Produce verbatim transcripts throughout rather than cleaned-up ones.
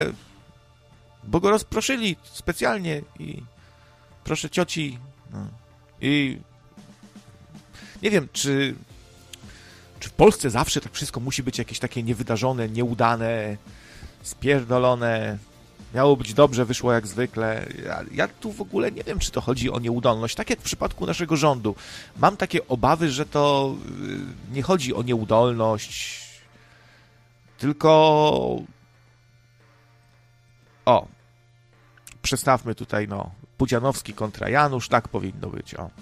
bo go rozproszyli specjalnie i proszę cioci. No. I nie wiem, czy, czy w Polsce zawsze tak wszystko musi być jakieś takie niewydarzone, nieudane, spierdolone. Miało być dobrze, wyszło jak zwykle. Ja, ja tu w ogóle nie wiem, czy to chodzi o nieudolność. Tak jak w przypadku naszego rządu. Mam takie obawy, że to nie chodzi o nieudolność, tylko... O, przestawmy tutaj, no, Pudzianowski kontra Janusz, tak powinno być, o.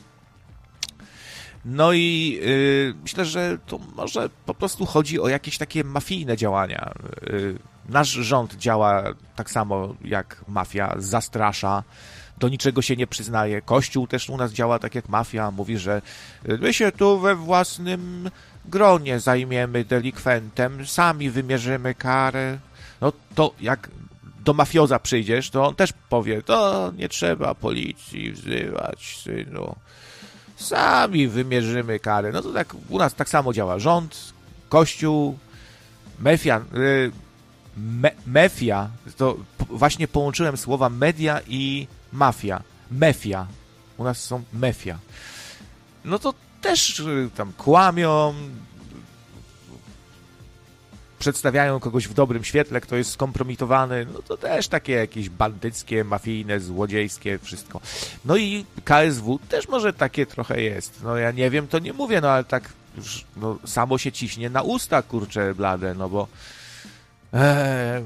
No i yy, myślę, że to może po prostu chodzi o jakieś takie mafijne działania. Yy, nasz rząd działa tak samo jak mafia, zastrasza, do niczego się nie przyznaje. Kościół też u nas działa tak jak mafia, mówi, że my się tu we własnym gronie zajmiemy delikwentem, sami wymierzymy karę. No to jak do mafioza przyjdziesz, to on też powie, to nie trzeba policji wzywać, synu. Sami wymierzymy karę. No to tak u nas tak samo działa rząd, kościół, mafia. Yy, me, mafia, to właśnie połączyłem słowa media i mafia. Mafia. U nas są mafia. No to też yy, tam kłamią, przedstawiają kogoś w dobrym świetle, kto jest skompromitowany, no to też takie jakieś bandyckie, mafijne, złodziejskie, wszystko. No i K S W też może takie trochę jest. No ja nie wiem, to nie mówię, no ale tak już no, samo się ciśnie na usta, kurcze blade, no bo e,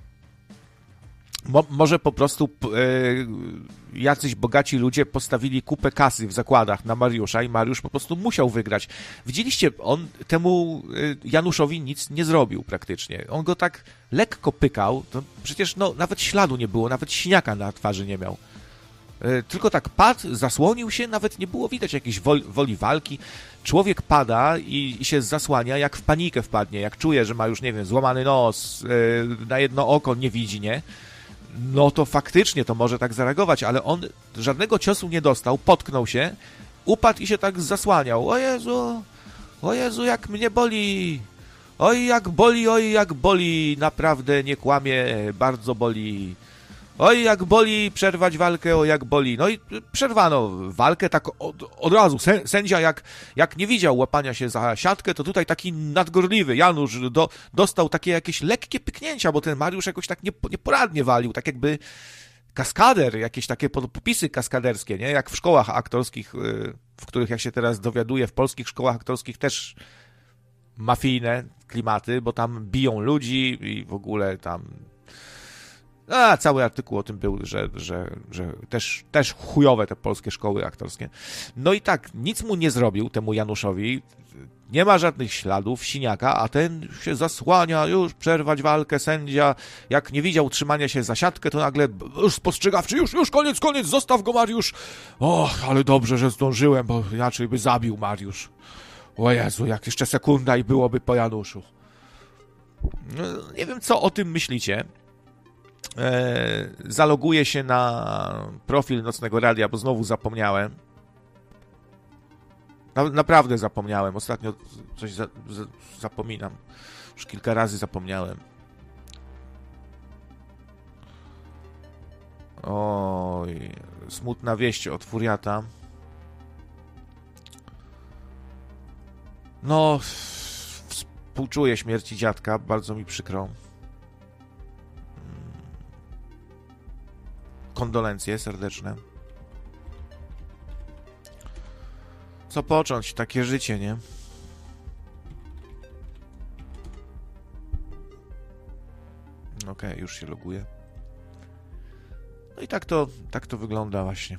mo, może po prostu e, jacyś bogaci ludzie postawili kupę kasy w zakładach na Mariusza i Mariusz po prostu musiał wygrać. Widzieliście, on temu Januszowi nic nie zrobił praktycznie. On go tak lekko pykał, to przecież no, nawet śladu nie było, nawet siniaka na twarzy nie miał. Tylko tak padł, zasłonił się, nawet nie było widać jakiejś woli, woli walki. Człowiek pada i, i się zasłania, jak w panikę wpadnie, jak czuje, że ma już, nie wiem, złamany nos, yy, na jedno oko nie widzi, nie? No to faktycznie to może tak zareagować, ale on żadnego ciosu nie dostał, potknął się, upadł i się tak zasłaniał. O Jezu, o Jezu, jak mnie boli, oj jak boli, oj jak boli, naprawdę nie kłamie, bardzo boli. Oj, jak boli przerwać walkę, o jak boli. No i przerwano walkę tak od, od razu. Sędzia jak, jak nie widział łapania się za siatkę, to tutaj taki nadgorliwy Janusz do, dostał takie jakieś lekkie pyknięcia, bo ten Mariusz jakoś tak nie, nieporadnie walił, tak jakby kaskader, jakieś takie popisy kaskaderskie, nie? Jak w szkołach aktorskich, w których jak się teraz dowiaduję, w polskich szkołach aktorskich też mafijne klimaty, bo tam biją ludzi i w ogóle tam... A, cały artykuł o tym był, że, że, że też, też chujowe te polskie szkoły aktorskie. No i tak, nic mu nie zrobił temu Januszowi, nie ma żadnych śladów, siniaka, a ten się zasłania, już przerwać walkę, sędzia, jak nie widział trzymania się za siatkę, to nagle już spostrzegawczy, już, już, koniec, koniec, zostaw go Mariusz. Och, ale dobrze, że zdążyłem, bo inaczej by zabił Mariusz. O Jezu, jak jeszcze sekunda i byłoby po Januszu. No, nie wiem, co o tym myślicie. E, zaloguję się na profil Nocnego Radia, bo znowu zapomniałem. Na, naprawdę zapomniałem. Ostatnio coś za, za, zapominam. Już kilka razy zapomniałem. Oj, smutna wieść od Furiata. No, współczuję śmierci dziadka, bardzo mi przykro. Kondolencje serdeczne. Co począć? Takie życie, nie? Okej, okay, już się loguję. No i tak to, tak to wygląda właśnie.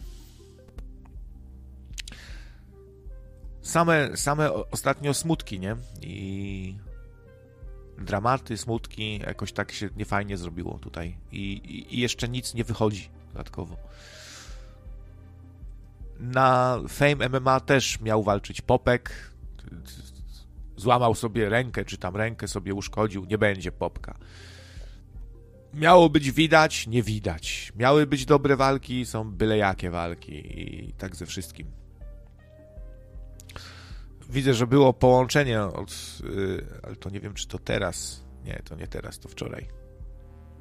Same, same ostatnio smutki, nie? I dramaty, smutki, jakoś tak się niefajnie zrobiło tutaj. I, i, i jeszcze nic nie wychodzi dodatkowo. Na Fame M M A też miał walczyć Popek. Złamał sobie rękę, czy tam rękę sobie uszkodził. Nie będzie Popka. Miało być widać, nie widać. Miały być dobre walki, są byle jakie walki. I tak ze wszystkim. Widzę, że było połączenie od... Yy, ale to nie wiem, czy to teraz. Nie, to nie teraz, to wczoraj.